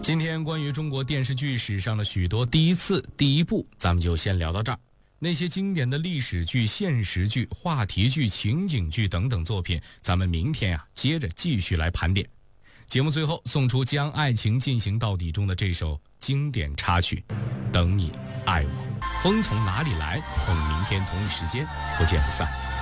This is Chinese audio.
今天关于中国电视剧史上的许多第一次、第一部，咱们就先聊到这儿。那些经典的历史剧、现实剧、话题剧、情景剧等等作品，咱们明天接着继续来盘点。节目最后送出《将爱情进行到底》中的这首经典插曲《等你爱我》。风从哪里来？我们明天同一时间不见不散。